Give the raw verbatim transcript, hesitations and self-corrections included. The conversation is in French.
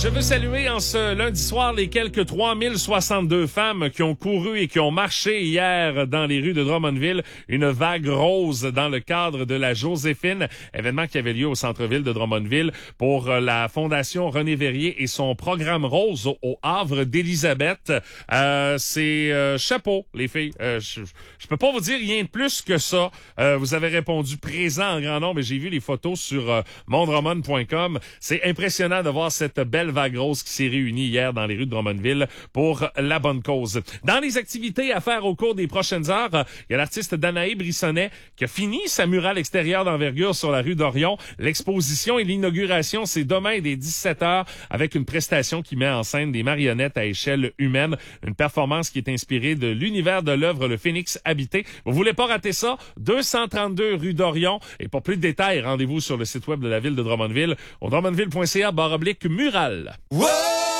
Je veux saluer en ce lundi soir les quelques trois mille soixante-deux femmes qui ont couru et qui ont marché hier dans les rues de Drummondville, une vague rose dans le cadre de la Joséphine, événement qui avait lieu au centre-ville de Drummondville pour la Fondation René Verrier et son programme rose au, au Havre d'Élisabeth. Euh, c'est euh, chapeau, les filles. Euh, je, je peux pas vous dire rien de plus que ça. Euh, vous avez répondu présent en grand nombre et j'ai vu les photos sur euh, mondroman point com. C'est impressionnant de voir cette belle vague rose qui s'est réunie hier dans les rues de Drummondville pour la bonne cause. Dans les activités à faire au cours des prochaines heures, il y a l'artiste Danae Brissonnet qui a fini sa murale extérieure d'envergure sur la rue d'Orion. L'exposition et l'inauguration, c'est demain dès dix-sept heures avec une prestation qui met en scène des marionnettes à échelle humaine. Une performance qui est inspirée de l'univers de l'œuvre Le Phénix habité. Vous voulez pas rater ça? deux cent trente-deux rue d'Orion. Et pour plus de détails, rendez-vous sur le site web de la ville de Drummondville au drummondville point c a barre oblique murale. Wow!